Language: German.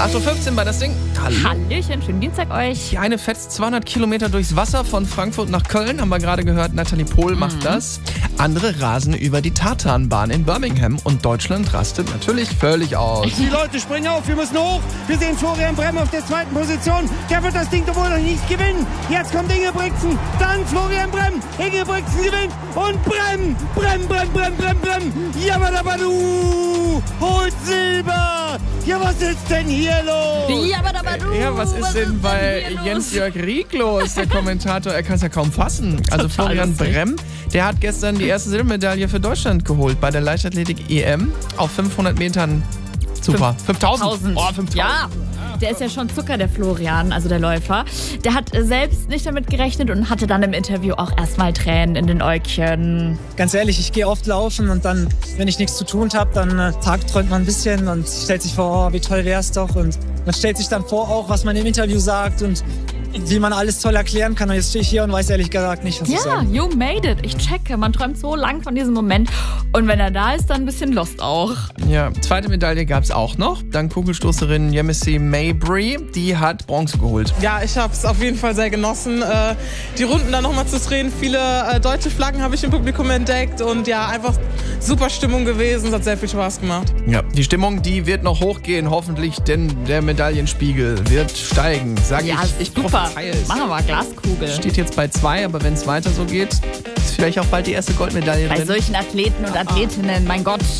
8.15 Uhr bei das Ding. Hallo. Hallöchen, schönen Dienstag euch. Die eine fetzt 200 Kilometer durchs Wasser von Frankfurt nach Köln, haben wir gerade gehört. Nathalie Pohl macht das. Andere rasen über die Tartanbahn in Birmingham und Deutschland rastet natürlich völlig aus. Die Leute springen auf, wir müssen hoch. Wir sehen Florian Brem auf der zweiten Position. Der wird das Ding doch wohl noch nicht gewinnen. Jetzt kommt Ingebrigtsen, dann Florian Brem. Ingebrigtsen gewinnt und Brem. Jabadabadu holt Silber. Ja, was ist denn hier los? Ja, was ist denn bei Jens-Jörg Rieck los, der Kommentator? Er kann es ja kaum fassen. Also Florian Brem, der hat gestern die erste Silbermedaille für Deutschland geholt bei der Leichtathletik-EM auf 500 Metern. Super. 5000. Oh, 5000. Ja, der ist ja schon Zucker, der Florian, also der Läufer. Der hat selbst nicht damit gerechnet und hatte dann im Interview auch erstmal Tränen in den Äugchen. Ganz ehrlich, ich gehe oft laufen und dann, wenn ich nichts zu tun habe, dann tagträumt man ein bisschen und stellt sich vor, oh, wie toll wär's doch. Und man stellt sich dann vor auch, was man im Interview sagt und wie man alles toll erklären kann. Und jetzt stehe ich hier und weiß ehrlich gesagt nicht, was ich sage. Ja, you made it. Ich checke. Man träumt so lang von diesem Moment. Und wenn er da ist, dann ein bisschen lost auch. Ja, zweite Medaille gab es auch noch. Dann Kugelstoßerin Yemisi Mabry, die hat Bronze geholt. Ja, ich habe es auf jeden Fall sehr genossen, die Runden dann nochmal zu drehen. Viele deutsche Flaggen habe ich im Publikum entdeckt und ja, einfach super Stimmung gewesen. Es hat sehr viel Spaß gemacht. Ja, die Stimmung, die wird noch hochgehen, hoffentlich, denn der Medaillenspiegel wird steigen, sag Ja, ich. super. Machen wir mal Glaskugel. Steht jetzt bei 2, aber wenn es weiter so geht, ist vielleicht auch bald die erste Goldmedaille Bei drin. solchen Athleten und Athletinnen, mein Gott.